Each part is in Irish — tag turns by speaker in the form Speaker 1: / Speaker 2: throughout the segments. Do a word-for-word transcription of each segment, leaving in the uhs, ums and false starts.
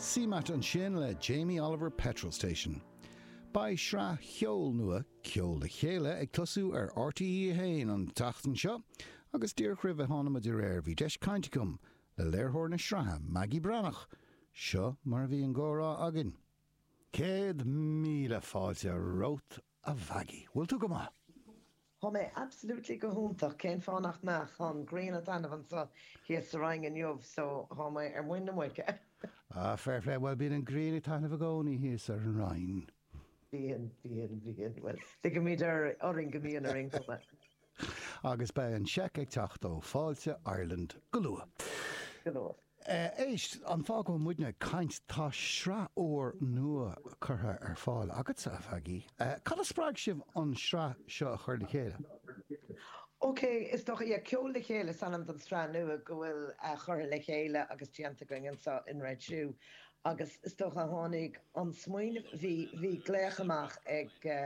Speaker 1: Simat an sin le Jamie Oliver Petrol Station. Ba sra cheol nua, ceol le chéile ag tosú ar R T E hain an tachtan seo, agus dír chribh a hána maidir air bhí deis cainticum le léirthóir na sratha Maggie Branach, seo mar bhí an górá agin. Céad míle fáilte rót a bhaggy. Bhfuil tú go má?
Speaker 2: Tá mé absolútely go húntaach cén fánacht nach an gréan a tanmhan sa hí sa rang an jobh, so tá mé ar muine muice.
Speaker 1: Ah, fair play, well bín an gréan a tanmh a gcónaí hí ar an rain.
Speaker 2: Bíon, bíon, bíon, well, di go míid ar oring go míon ar ringtoma.
Speaker 1: Agus ba an seic ag tacht ó fáilte Ireland go lua.
Speaker 2: Go lua.
Speaker 1: Éist an fá go muidne caint tá sra ór nua chutha ar fáil agat sa bhagí. Cad a sprág sibh an sra seo a chuir le chéile?
Speaker 2: Ok, is doch ie ceol le chéile sanam don sra nua go bhfuil chuir le chéile agus tíanta gringen sa in réid siú. Agus is toch a tháinig an smuoin bhí bhí gléach ag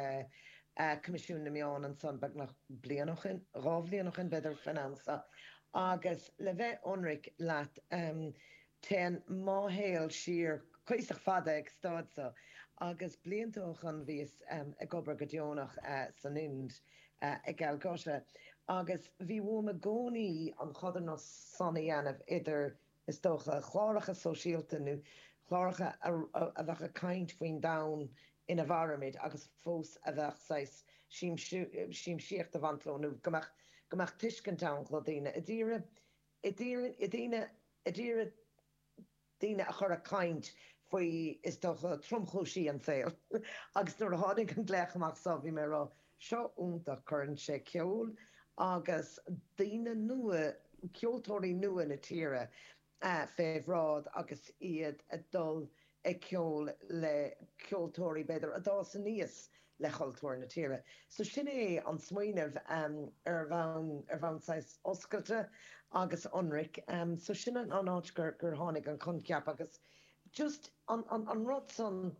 Speaker 2: uh, comisiún na meán an son bag nach blianochin, rábblianochin beidir finansa. Agus le bheith onric leat um, ten máhéal siar chuoisteach fada ag stádsa. Agus bliantóchan bhís um, ag obair go dteonach uh, san ind uh, ag Gaelgoise. Agus bhí bhfuil a gcónaí an chodar nó sanna dhéanamh idir is dócha chláracha sosiálta nu, chláracha a, a, a bheith a caint faoin dain ina bharmid agus fós a bheith sais síim siíocht a bhantlónú gomach gomach tuiscin dain chlodíine. I ddíire i ddíire i ddíine i ddíire díine a chur a caint faoi is dócha tromchóisí an saoil. Agus nuair a tháinig an gléachach sa bhí mé rá seo únta chuann sé ceol agus díine nua ceoltóirí nua na tíre Uh, féhrád agus iad a dul ag ceol le ceoltóirí beidir a dá san níos le choultúir na tíre. So sin é an smaoineh um, ar bhain ar bhain sais oscailte agus onric. Um, so sin an áit gur gur tháinig an chun ceap agus just an, an, an rud san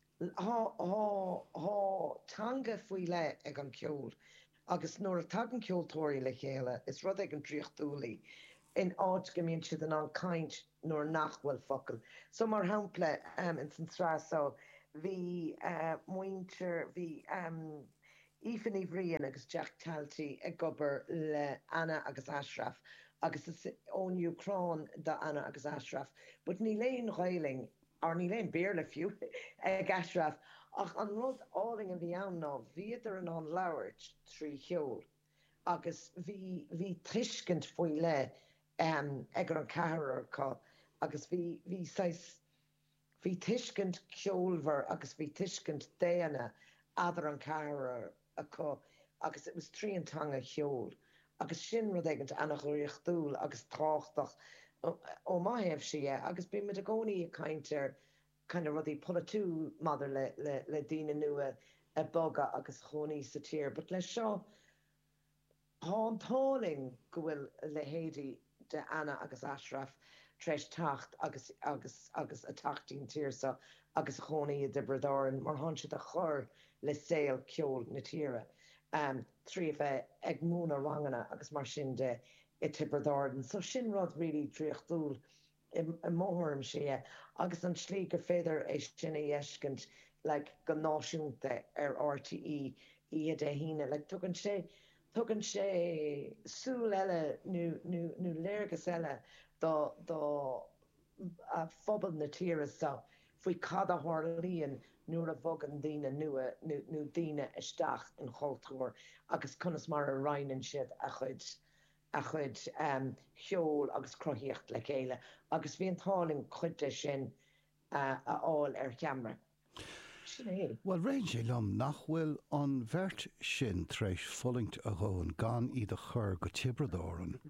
Speaker 2: há tanga faoi le ag an ceol. Agus nuair a tag an ceoltóirí le chéile, is rud ag an tríochtúlaí. In áit gomíonn siad an an caint nóair nachhfuil focail. So mar hampla um, in san srá so bhí uh, muintir bhí um, Aoifeannaigh Bhriain agus Jack Talty ag gobar le Anna agus Ashraf agus is ón Ucrán da Anna agus Ashraf. But ní léon ghailing ar ní léon béarla fiú ag Ashraf ach an rud áling an bhí ann ná bhíidir an an labhairt trí cheol agus bhí bhí tuiscint faoi le Um, ag an cahar cá agus bhí bhí sais bhí tuiscint ceolmhar agus bhí tuiscint déana adar an cahar a cá agus it was tríontanga cheol agus sin rud ag an annach riochtúil agus tráchtach ó maithebh si é agus bí mit a gcónaí a caintear kind of rudí polatú mother le le le dína nua a boga agus chonaí sa tír, but le seo há an táling go bhfuil le héadí de Anna agus Ashraf treis tacht agus agus agus a tachtín tíirsa agus chonaí de bredáin mar han siad a chur le saoil ceol na tíre. Um, trí bheith ag múna rangana agus mar sin de i tibredáin. So sin rud really tríochtúil i mórm sé agus an slí gur féidir é sin é eiscint like, go náisiúnta ar R T E iad a híine. Like, tugann sé Tugann sé súil eile nó léirgus eile dá phobal na tíre sa faoi cad a tharlaíonn nuair a bhogan daoine nua nó daoine isteach in choultúir agus conas mar a roinann siad a chud a chud um, cheol agus cruthaíocht le chéile agus bhí an táling chuide sin uh, a fháil ar cheamra.
Speaker 1: Well, réin sé lom nachhfuil an bheirt sin treis follingt a gháin gan iad a chur go tibredáin.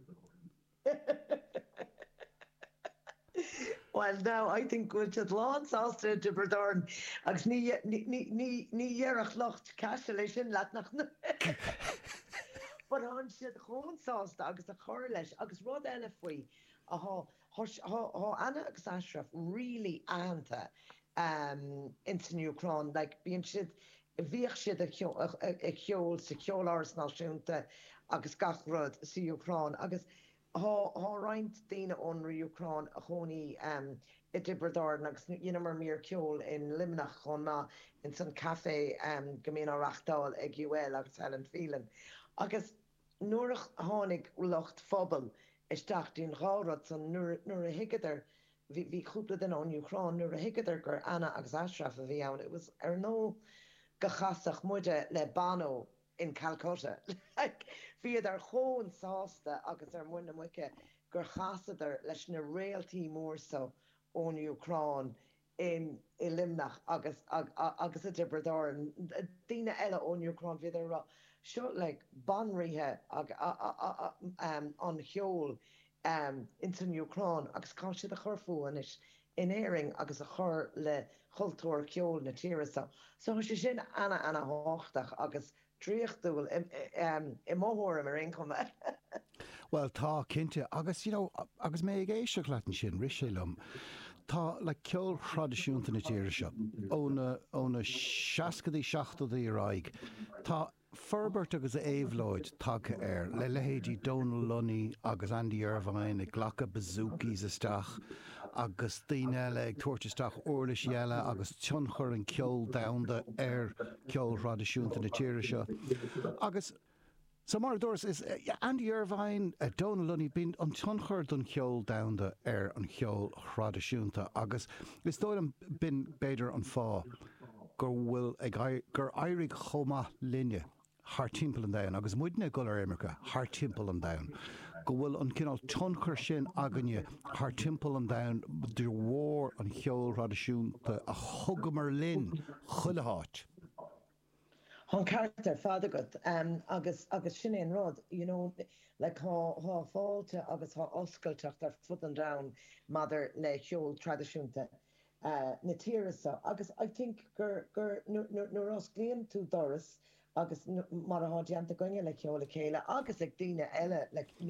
Speaker 2: Well, no, I think we'll just launch after tibredáin agus ní dhearach locht caiise lei sin leat nach nu. But an siad chónsásta agus a chur leis agus rud eile faoi a há Anna agus Ashraf really anta um into Ucrán, like bíonn siad bhíoh siad a cheol sa ceol áras náisiúnta agus gach rud sa Ucrán agus há roint daine ón Ucrán a choní um, i Dibredor agus dhéanam mar mír ceol in Limnach chun má in san café um, gomén áreachtáil ag U L agus Helen Phelan. Agus nuair a tháinig locht phobal isteach dín gárad san nuair a hiigeidir hí cúpla den ón Ucrán nuair a hiigeidir gur Anna agus Ashraf a bhí ann. It was ar nó go chasach muide le Bano in Calcutta. Like, fiad ar chón sásta agus ar muine muice gur chasaidir leis na réaltaí mór so ón Ucrán in i Limnach agus ag, agus a Dibredor an daine eile ón Ucrán fiad ar seo le banríthe ag um, an cheol um, in san Ucrán agus cá siad a chur is in éing agus a chur le chultúir ceol na tíiresa. So sé sin anna anna háchtach agus tríochtúil i móthir mar income.
Speaker 1: Well, tá cinnte agus you know, agus mé ag éisteach leatan sin risilum. Tá le ceol tradiisiúnta na tíire seo óna óna seacadaí seachtaí raig. Tá Ferbert agus éhlóid take air le lehéidí Donal Lunny agus Andy Irvine ag ghlacha bazookies isteach agus daine le ag tuairteteach orlas eile agus tionchar an ceol damhanda ar ceol tradiisiúnta na tíire seo. Agus so mar dúras is uh, Andy Irvine, uh, Donal Lunny bín an tionchar don ceol damhanda ar an ceol tradiisiúnta agus is dóilm bin beidir an fá gur bhfuil ag gur éirigh chomá linne haar timppel an dain, agus muidne go ar America, haar timppel an dain. Go bhfuil an cinál tionchar sin aganne haar timppel an dain de war an cheol tradiisiúnta a thugamar linn chuileáit.
Speaker 2: Hon character father good um agus agus sin ein rod, you know, like ha ha fáilte agus ha oscailteach ar foot and down mother le cheol tradiisiúnta uh, na tíiresa. Agus I think gur gur nuair os glíonn tú doras agus mar a háideanta gonne le ceola chéile agus ag daine eile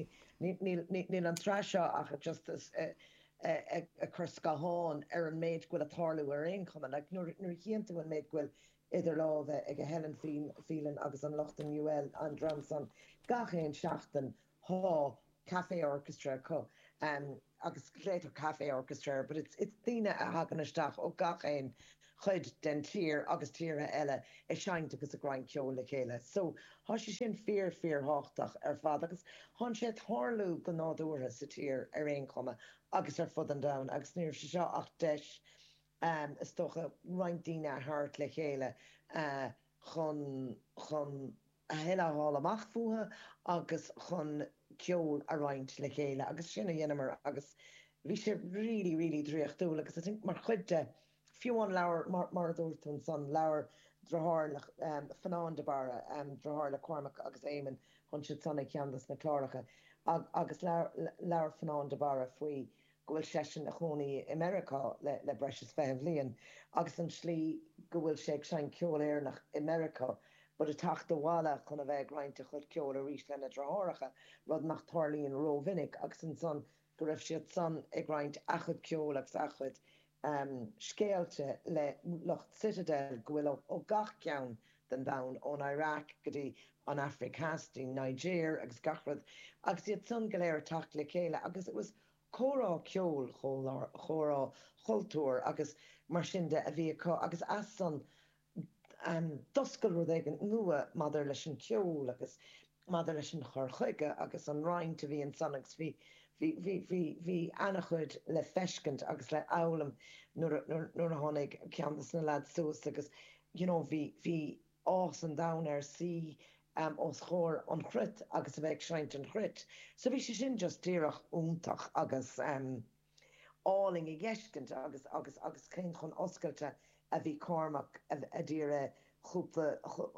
Speaker 2: níl an traseo ach just as a chur scaháin ar an méid gfuil a tarlú ar aon chuma, like nuair chéanta an méid gfuil idir lábheith ag a Helen Phelan agus an Lochtan U L an Dramson gachéon seachtain há Cafe Orchestra co um, agus léidir Cafe Orchestra, but it's it's daine a hagan isteach ó gachéon chud den tír agus tíre eile i seint agus a grain ceola chéile. So há sé sin fear fear háchtach ar fad agus hán sé thorlú go nádúra sa tír ar aon chuma agus ar fud an down agus níor se seo ach deis um, is tócha rointíine a hart le chéile uh, chun chun a heile hála amach fuathe agus chun ceol a roint le chéile agus sinna dhéanamar agus bhí sé really really dríochtú agus I think mar chuide fiúan leabhar mar mar dúirtún san leabhar drothir um, Fernán de Barra um, drothir le Cormac agus Éimean chun siad sanna ceandas na chláracha Ag, agus leabhar Fernán de Barra faoi gohfuil sesin a chonaí America le, le breis feh bliain agus an slí gohfuil sé sein ceol éarnach America, bud a tacht bhála chun a bheith grainte chud ceol a rís lena drothracha rud nach tarlíonn róvinnig agus an son go raibh siad san ag graint achud ceol agus achud um, scéalte le Locht Citadel gohfuil ó gach ceann den down ón Iraq gotí an Africasti, Niger agus gachrad agus iad san go léir tacht le chéile agus it was chórá ceol chórá chultúr agus mar sinnde a bhí agus as san um, doscail rud éigen nua madidir leis an ceol agus madidir leis an chorchuige agus an roint a bhí an san agus bhí hí annachchuid le feiscint agus le álam nuair a tháinig ceantas na lead suas agus you know, hí ás an down ar si um, os chóir an chrit agus a bheith sreint an chrit. So bhí sé sin just díreach úntach agus um, áling i gceiscint agus agus agus cén chun oscailte a bhí Cormac a, a díre chúpla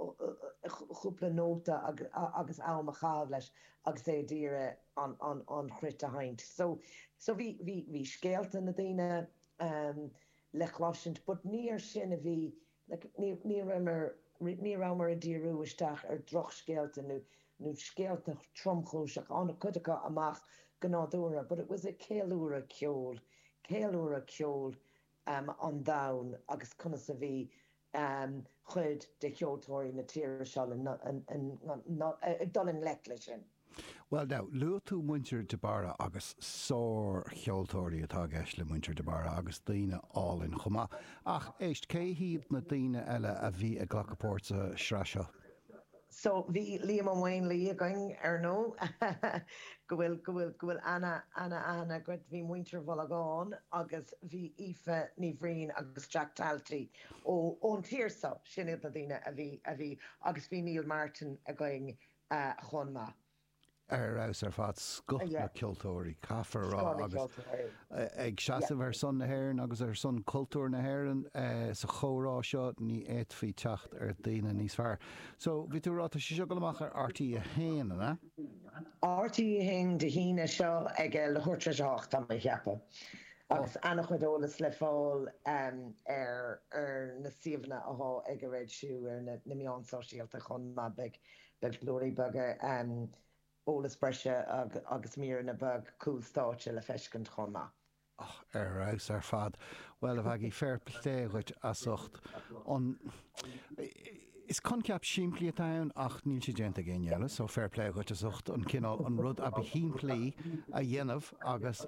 Speaker 2: nóta ag, agus áma chábh leis agus é díre an, an, an chrit a haint. So so bhí hí scéalta na daine um, le chláisint, but níor sin a bhí like, ní, ní raimar ní raimar a díú isteach ar droch scéalta nó nó scéalta tromchúiseach anna cuideacha amach go nádúra, but it was a céalúra ceol, céalúra ceol um, an down agus conna sa bhí um, chud de ceoltóirí na tíre seo ag dolin leit lei sin.
Speaker 1: Well now, lu tú muintir de bara agus sór cheoltóirí atá gceist le muintir de bara agus daoine álinn chumá. Ach éist cé híad na daoine eile a bhí a ghlacapórta sra seo?
Speaker 2: So bhí Liam an Wayne Lee a going ar nó go bhfuil go bhfuil go bhfuil Anna Anna Anna go bhí muintir bholagáin agus bhí Aoife Ní Bhrín agus Jack Talty ó ón tíorsa sin na daoine a bhí a bhí agus bhí Neil Martin a going uh, chunma.
Speaker 1: Ar aus ar fad scut na ceoltóirí caafar rá agus ag seasamh ar son na hÉireann agus ar son cultúr na hÉireann sa chórá seo ní éadfaí teacht ar daoine níos fearr. So bhí tú ráta si seo go amach ar R T E a héana, na?
Speaker 2: R T E hing de híine seo ag le thuirte seach am cheappa. Agus annach chuideolalas le fáil um, ar ar na siomhna athá ag a réid siú ar na, na meán sosiálta chun má beg beg glóí baga um, ólas breise ag, agus mír na bag cúlstáte le feiscint chuma.
Speaker 1: Oh, ar aus ar fad. Well, a bhag í fair play chuid asocht an... Is conceap siimplí a taun ach níl sé déanta géineala, so fair play chuid asocht an cinál an rud a bhí híimplí a dhéanamh agus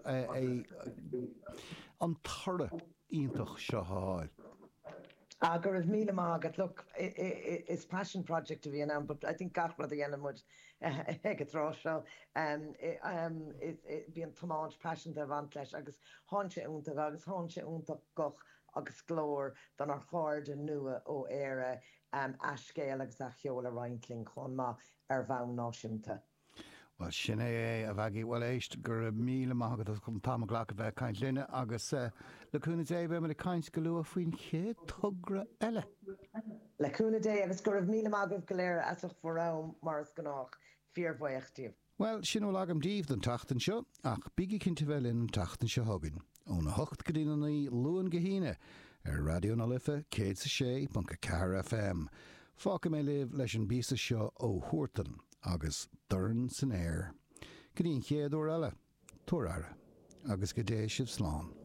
Speaker 1: an tarra iontach seo háil.
Speaker 2: Agur raibh míle mágad, look, it's passion project a bhí anam, but I think gach rud a dhéanam muid ag a trá seo. Bhí an tomáint passion de bhaint leis agus háinse úntach agus háinse úntach goch agus glór don ar cháirde nua ó éire um, ascéal agus a cheola reintling chun má ar bhain náisiúnta.
Speaker 1: Well, sin é a bhagaí bhfuil éist gur míle mágad as chun tam ghlach a bheith caint linne agus leúna dé bheith mar a caint go luú a faoin chéad tugra eile.
Speaker 2: Leúna dé agus gur raibh míle mágad go léir as forrám mar gannách fíormhaíochtaíomh.
Speaker 1: Well, sin ó lagam díomh den tachtain seo ach bigí cinnte bheith linn tachtain seo thugann. Ó na hocht go dtíana naí luan go híine ar Radio na Lifa céad sa sé bunca ceathair F M. Fáca mé libh leis an bísa seo ó Thuairteáin agus Durn san air. Go dtíon chéad ó eile, túr ara, agus go dé sibh slán.